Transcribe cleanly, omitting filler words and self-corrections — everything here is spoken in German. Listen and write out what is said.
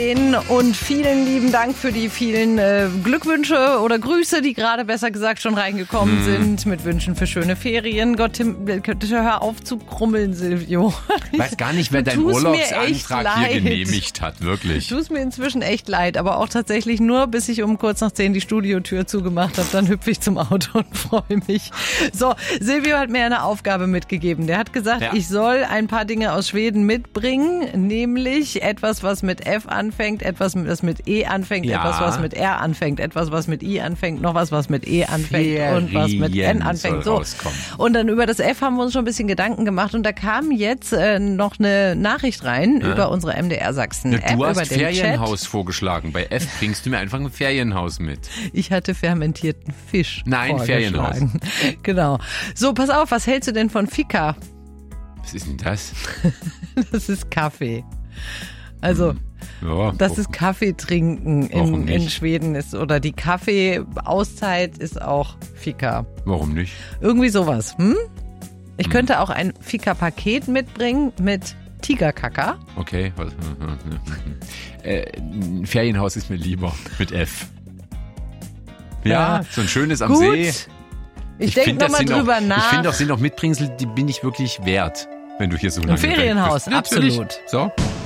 Und vielen lieben Dank für die vielen Glückwünsche oder Grüße, die gerade besser gesagt schon reingekommen sind, mit Wünschen für schöne Ferien. Gott, hör auf zu krummeln, Silvio. Ich weiß gar nicht, wer deinen Urlaubsantrag hier genehmigt hat, wirklich. Tut mir inzwischen echt leid, aber auch tatsächlich nur, bis ich um kurz nach 10 die Studiotür zugemacht habe. Dann hüpfe ich zum Auto und freue mich. So, Silvio hat mir eine Aufgabe mitgegeben. Der hat gesagt, ich soll ein paar Dinge aus Schweden mitbringen, nämlich etwas, was mit F anfängt, etwas, was mit E anfängt, etwas, was mit R anfängt, etwas, was mit I anfängt, noch was mit E anfängt und was mit N anfängt. So. Und dann über das F haben wir uns schon ein bisschen Gedanken gemacht und da kam jetzt noch eine Nachricht rein über unsere MDR Sachsen App. Du hast über den Ferienhaus Chat. vorgeschlagen. Bei F bringst du mir einfach ein Ferienhaus mit. Ich hatte fermentierten Fisch. Nein, Ferienhaus. Genau. So, pass auf, was hältst du denn von Fika? Was ist denn das? Das ist Kaffee. Also, ja, das ist Kaffee trinken in Schweden ist, oder die Kaffeeauszeit ist auch Fika. Warum nicht? Irgendwie sowas, Ich könnte auch ein Fika-Paket mitbringen mit Tigerkaka. Okay. Ein Ferienhaus ist mir lieber mit F. Ja, so ein schönes am Gut. See. Ich denke nochmal drüber nach. Ich finde, das sind noch Mitbringsel, die bin ich wirklich wert, wenn du hier so lange Ein Ferienhaus, bist. Natürlich. absolut. So.